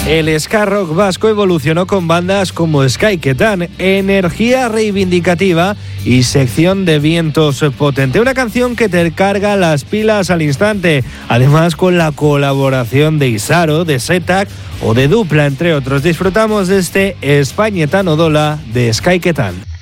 El ska rock vasco evolucionó con bandas como Skaiketan, Energía Reivindicativa y Sección de Vientos Potente. Una canción que te carga las pilas al instante, además con la colaboración de Isaro, de Setak o de Dupla, entre otros. Disfrutamos de este Espainetan Odola de Skaiketan.